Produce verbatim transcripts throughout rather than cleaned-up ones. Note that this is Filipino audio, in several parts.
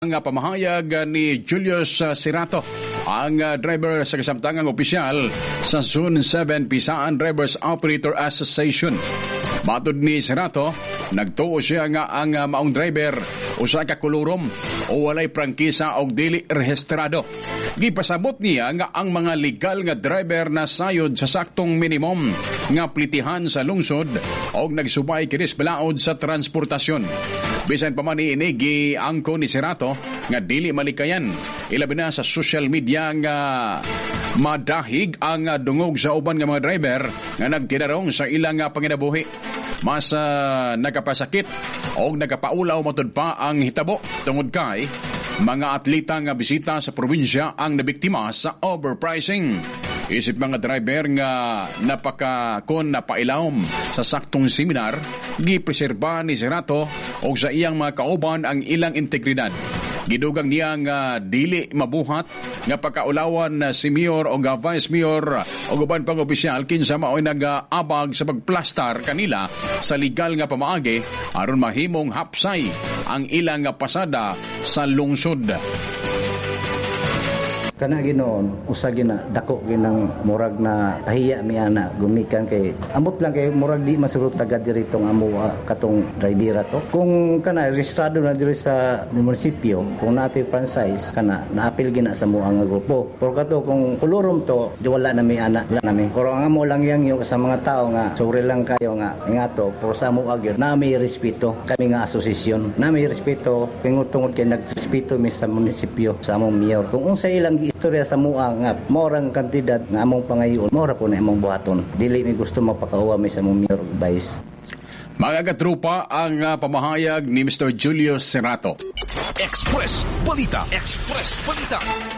Ang pamahayag ni Julius Sirato, ang driver sa kasamtangang opisyal sa Zone seven Pisaan Drivers Operator Association. Matod ni Sirato, nagtuo siya nga ang maong driver usa ka kulurom o walay prangkisa og dili rehistrado. Gipasabot niya nga ang mga legal nga driver na sayod sa saktong minimum nga plitihan sa lungsod og nagsubay kinis balaod sa transportasyon. Bisan pa man ini giangko ni Sirato nga dili malikayan, ilabi na sa social media nga madahig ang dungog sa uban nga mga driver nga nagtidarong sa ilang panginabuhi. Mas uh, nagapasakit o nagapaulaw matod pa ang hitabo tungod kay mga atleta nga bisita sa probinsya ang nabiktima sa overpricing. Isip mga driver nga napakakon na pailawom sa saktong seminar, gipreserba ni Sirato o sa iyang mga kauban ang ilang integridad. Gidugang niya nga dili mabuhat nga pagkaulawan si Mayor o Vice Mayor o uban pang opisyal kinsa mao'y nag-abag sa pagplastar kanila sa legal nga pamaagi aron mahimong hapsay ang ilang pasada sa lungsod. Kana ginoon usa gina dako ginang murag na pahiya mi ana gumikan kay amot lang kay murag di masurot taga diri tong amo uh, katong drivera to kung kana rehistrado na diri sa munisipyo kung naatoy franchise kana naapil gina sa mo nga grupo pero kato kung kulurom to di wala na mi ana wala na mi pero ang amo lang yang yung sa mga tao nga sure lang kayo nga ngato pero sa mo agir na may respeto kami nga asosasyon na may respeto pingutungod kay nagrespeto mi sa munisipyo sa among mayor kung unsa ilang istorya sa mua nga morang kantidad nga among pangayon mora po na among buhaton dili mi gusto mapakauwa mi sa among mayor vice. Mga katrupa, ang uh, pamahayag ni Mister Julius Sirato. Express Balita Express Balita.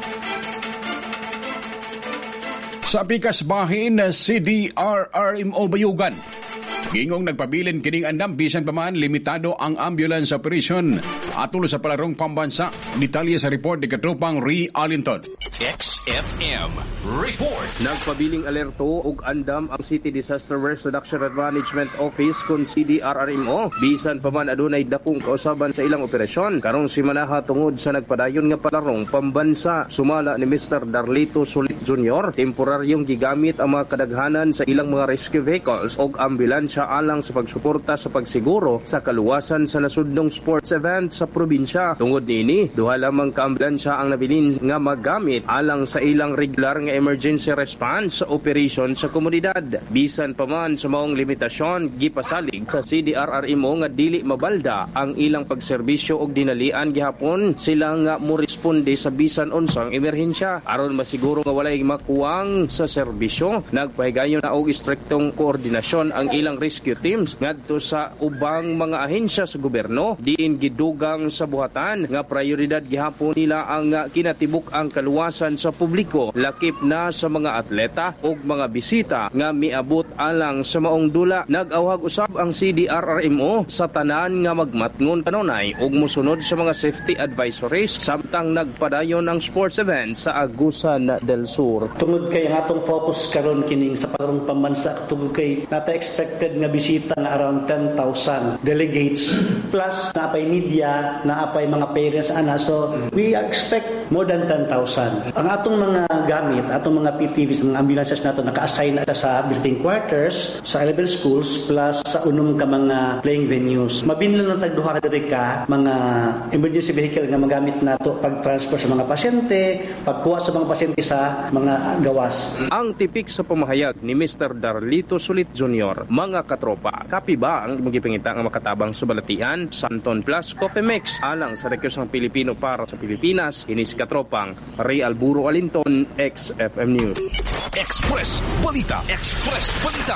Sa pikas bahin C D R R M O Bayugan, gingong nagpabilin kining andam bisan pa man limitado ang ambulance operation atol sa palarong pambansa. Detalye sa report ni Katropang Ray Arlington. X F M Report. Nagpabiling alerto og andam ang City Disaster Risk Reduction and Management Office kun C D R R M O bisan pa man adunay dakong kausaban sa ilang operasyon karong simanaha tungod sa nagpadayon nga palarong pambansa. Sumala ni Mister Darlito Sulit Junior, temporaryong gigamit ang mga kadaghanan sa ilang mga rescue vehicles og ambulansya alang sa pagsuporta sa pagsiguro sa kaluwasan sa nasudnong sports event sa probinsya. Tungod niini, duha lamang ka ambulansya ang nabilin nga magamit alang sa ilang regular nga emergency response operation sa komunidad. Bisan pa man sa maong limitasyon, gipasalig sa C D R R M O nga dili mabalda ang ilang pagserbisyo og dinalian gihapon sila nga moresponde sa bisan unsang emerhensya aron masiguro nga walay makuwang sa serbisyo. Nagpahigayon na og istriktong koordinasyon ang ilang rescue teams ngadto sa ubang mga ahensya sa gobyerno diin gidugang sa buhatan nga prioridad gihapon nila ang kinatibuk ang kaluwasan sa publiko lakip na sa mga atleta ug mga bisita nga miabot alang sa maong dula. Nag-awhag usab ang C D R R M O sa tanan nga magmatngon kanunay ug mosunod sa mga safety advisories samtang nagpadayon ang sports event sa Agusan del Sur. Tungod kay ang atong focus karon kining sa palarong pambansa tungod kay nata expected nga bisita na around ten thousand delegates plus naapay media, naapay mga parents ana so we expect more than ten thousand. Ang atong mga gamit, atong mga P T Vs, mga ambulances nato naka-assign na sa building quarters, sa elementary schools plus sa unom ka mga playing venues. Mabinlan na tagduha ka diri ka mga emergency vehicle nga magamit nato pag-transfer sa mga pasyente, pagkuha sa mga pasyente sa mga gawas. Ang tipik sa pamahayag ni Mister Darlito Sulit Junior, mga katropa, kapi ba ang magipangita nga makatabang subalatian Santon Plus Coffee Mix alang sa rekyosang Pilipino para sa Pilipinas. Inis katropang Ray Alburo Alinton, X F M News. Express Balita Express Balita.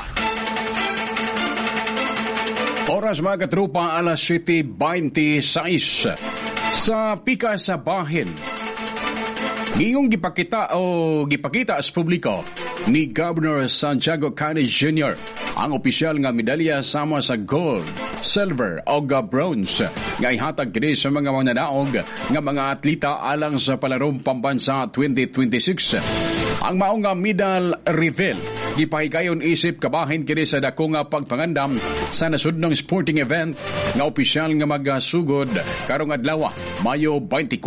Oras mga katrupa, alas siyete twenty-six sa pika sa bahin. Ngayong gipakita o gipakita sa publiko ni Governor Santiago Canes Junior ang opisyal nga medalya sama sa gold, silver o bronze nga ihatag kini sa mga mananaog nga mga atleta alang sa palarong pambansa twenty twenty-six. Ang maong nga medal reveal Gipahigayon isip kabahin kini sa dako nga pagpangandam sa nasudnong sporting event nga opisyal nga magasugod karong adlaw Mayo twenty-four